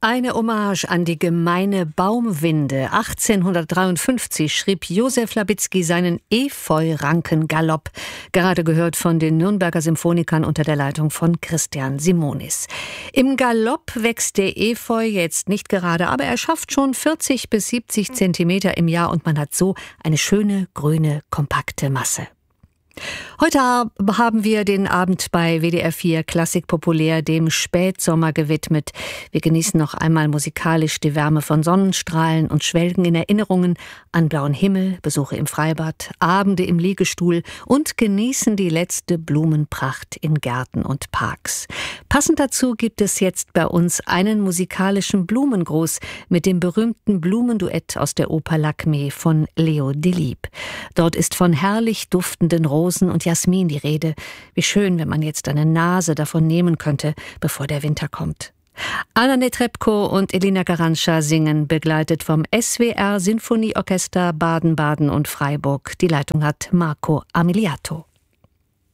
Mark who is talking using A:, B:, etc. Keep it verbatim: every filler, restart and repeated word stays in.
A: Eine Hommage an die gemeine Baumwinde. achtzehnhundertdreiundfünfzig schrieb Josef Labitzky seinen Efeu-Ranken-Galopp, gerade gehört von den Nürnberger Symphonikern unter der Leitung von Christian Simonis. Im Galopp wächst der Efeu jetzt nicht gerade, aber er schafft schon vierzig bis siebzig Zentimeter im Jahr und man hat so eine schöne, grüne, kompakte Masse. Heute haben wir den Abend bei W D R vier Klassik Populär dem Spätsommer gewidmet. Wir genießen noch einmal musikalisch die Wärme von Sonnenstrahlen und schwelgen in Erinnerungen an blauen Himmel, Besuche im Freibad, Abende im Liegestuhl und genießen die letzte Blumenpracht in Gärten und Parks. Passend dazu gibt es jetzt bei uns einen musikalischen Blumengruß mit dem berühmten Blumenduett aus der Oper Lakmé von Leo Delibes. Dort ist von herrlich duftenden Rosen und Jasmin die Rede. Wie schön, wenn man jetzt eine Nase davon nehmen könnte, bevor der Winter kommt. Anna Netrebko und Elina Garantscha singen, begleitet vom S W R Sinfonieorchester Baden-Baden und Freiburg. Die Leitung hat Marco Amiliato.